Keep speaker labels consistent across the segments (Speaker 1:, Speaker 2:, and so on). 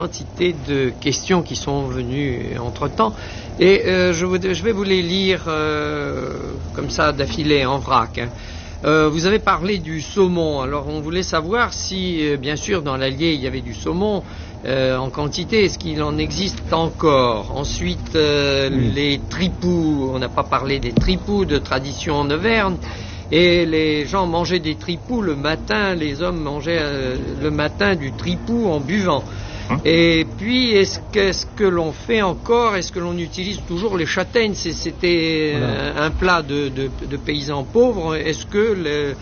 Speaker 1: quantité de questions qui sont venues entre-temps et je vais vous les lire comme ça d'affilée en vrac. Vous avez parlé du saumon, alors on voulait savoir si bien sûr dans l'Allier il y avait du saumon en quantité, est-ce qu'il en existe encore? Ensuite les tripous, on n'a pas parlé des tripous de tradition en Auvergne. Et les gens mangeaient des tripous le matin, les hommes mangeaient le matin du tripou en buvant. Et puis, est-ce que l'on fait encore, est-ce que l'on utilise toujours les châtaignes? C'était un plat de paysans pauvres. Est-ce que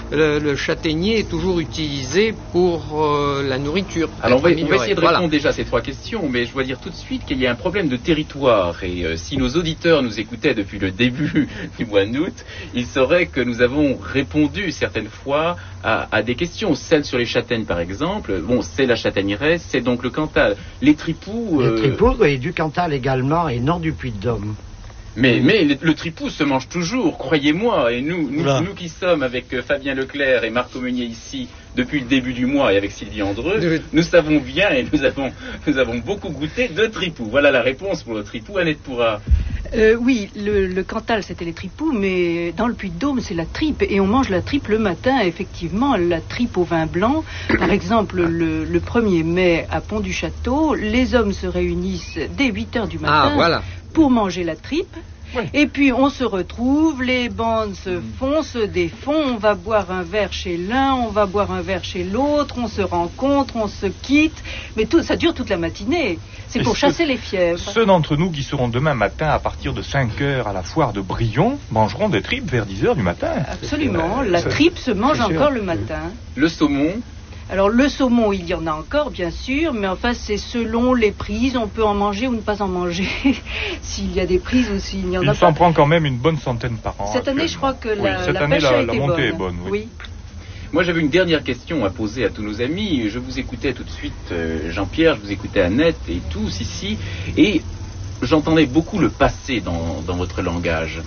Speaker 1: le châtaignier est toujours utilisé pour la nourriture?
Speaker 2: Alors on va essayer de répondre déjà à ces trois questions, mais je dois dire tout de suite qu'il y a un problème de territoire. Et si nos auditeurs nous écoutaient depuis le début du mois d'août, ils sauraient que nous avons répondu certaines fois à des questions. Celle sur les châtaignes par exemple, bon, c'est la châtaigneraie, c'est donc le Cantal. Les tripous...
Speaker 3: Les tripous, et du Cantal également, et non du Puy-de-Dôme.
Speaker 2: Mais le tripou se mange toujours, croyez-moi, et nous qui sommes avec Fabien Leclerc et Marc Aumenier ici depuis le début du mois et avec Sylvie Andreux, nous savons bien et nous avons beaucoup goûté de tripou. Voilà la réponse pour le tripou. Annette Pourra.
Speaker 4: Oui, le Cantal c'était les tripous, mais dans le Puy-de-Dôme c'est la tripe, et on mange la tripe le matin, effectivement, la tripe au vin blanc. Par exemple, le 1er mai à Pont-du-Château, les hommes se réunissent dès 8h du matin pour manger la tripe. Oui. Et puis on se retrouve, les bandes se font, se défont, on va boire un verre chez l'un, on va boire un verre chez l'autre, on se rencontre, on se quitte, mais ça dure toute la matinée. C'est pour chasser les fièvres.
Speaker 5: Ceux d'entre nous qui seront demain matin à partir de 5h à la foire de Brion mangeront des tripes vers 10h du matin.
Speaker 4: Absolument, la tripe se mange encore le matin.
Speaker 2: Le saumon?
Speaker 4: Alors le saumon, il y en a encore bien sûr, mais enfin c'est selon les prises, on peut en manger ou ne pas en manger, s'il y a des prises ou s'il n'y en a pas.
Speaker 5: Il s'en prend quand même une bonne centaine par an.
Speaker 4: Cette année je crois que la
Speaker 5: montée est bonne.
Speaker 4: Oui.
Speaker 2: Moi j'avais une dernière question à poser à tous nos amis, je vous écoutais tout de suite Jean-Pierre, je vous écoutais Annette et tous ici, et j'entendais beaucoup le passé dans votre langage.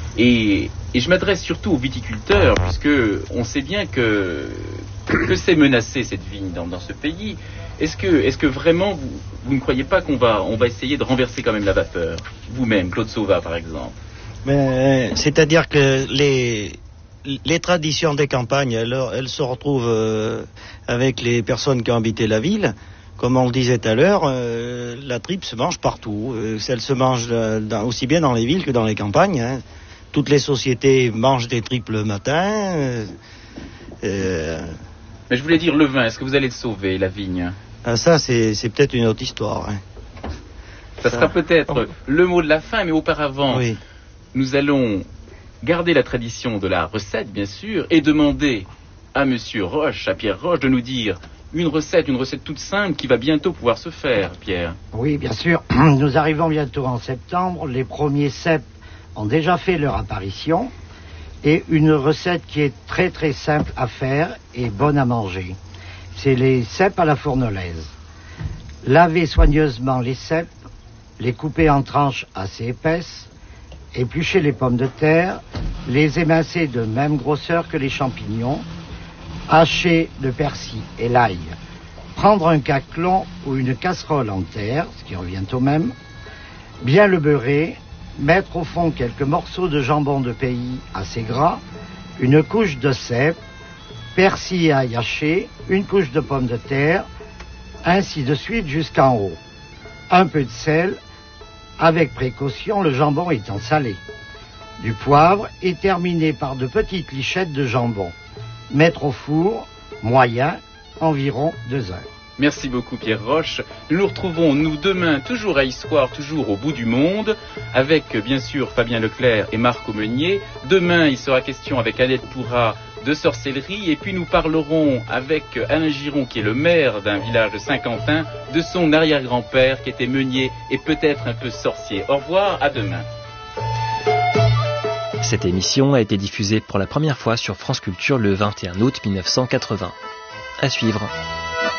Speaker 2: Et je m'adresse surtout aux viticulteurs, puisque on sait bien que c'est menacé cette vigne dans ce pays. Est-ce que vraiment vous ne croyez pas qu'on va essayer de renverser quand même la vapeur, vous-même, Claude Sauvat par exemple?
Speaker 3: C'est-à-dire que les traditions des campagnes, elles se retrouvent avec les personnes qui ont habité la ville. Comme on le disait tout à l'heure, la tripe se mange partout. Elle se mange aussi bien dans les villes que dans les campagnes, hein. Toutes les sociétés mangent des tripes le matin.
Speaker 2: Mais je voulais dire le vin, est-ce que vous allez le sauver, la vigne?
Speaker 3: Ça, c'est peut-être une autre histoire. Hein.
Speaker 2: Ça sera peut-être le mot de la fin, mais auparavant, nous allons garder la tradition de la recette, bien sûr, et demander à Monsieur Roche, à Pierre Roche, de nous dire une recette toute simple qui va bientôt pouvoir se faire, Pierre.
Speaker 3: Oui, bien sûr. Nous arrivons bientôt en septembre. Les premiers cèpes ont déjà fait leur apparition. Et une recette qui est très très simple à faire et bonne à manger. C'est les cèpes à la fournolaise. Lavez soigneusement les cèpes, les couper en tranches assez épaisses, éplucher les pommes de terre, les émincer de même grosseur que les champignons, hacher le persil et l'ail, prendre un caclon ou une casserole en terre, ce qui revient au même, bien le beurrer, mettre au fond quelques morceaux de jambon de pays assez gras, une couche de cèpes, persil et ail haché, une couche de pommes de terre, ainsi de suite jusqu'en haut. Un peu de sel, avec précaution, le jambon étant salé. Du poivre et terminer par de petites lichettes de jambon. Mettre au four, moyen, environ 2 heures.
Speaker 2: Merci beaucoup Pierre Roche. Nous nous retrouvons demain, toujours à Issoire, toujours au bout du monde, avec bien sûr Fabien Leclerc et Marc Aumenier. Demain, il sera question avec Annette Pourra de sorcellerie, et puis nous parlerons avec Alain Giron, qui est le maire d'un village de Saint-Quentin, de son arrière-grand-père qui était meunier et peut-être un peu sorcier. Au revoir, à demain.
Speaker 6: Cette émission a été diffusée pour la première fois sur France Culture le 21 août 1980. À suivre.